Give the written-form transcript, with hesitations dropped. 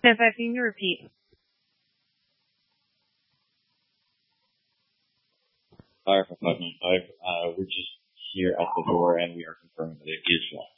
Stand by, can you repeat? Fire for 595. We're just here at the door and we are confirming that it is locked.